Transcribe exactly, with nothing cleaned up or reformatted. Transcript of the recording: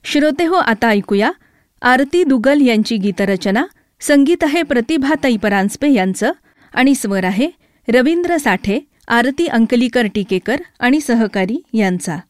श्रोतेहो, आता ऐकूया आरती दुगल यांची गीतरचना. संगीत आहे प्रतिभाताई परांजपे यांचं आणि स्वर आहे रवींद्र साठे, आरती अंकलीकर टीकेकर आणि सहकारी यांचा.